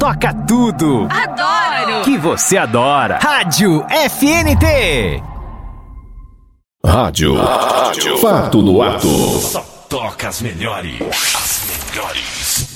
toca tudo. Adoro! Que você adora. Rádio FNT. Rádio. Fato no ato. Só toca as melhores. As melhores.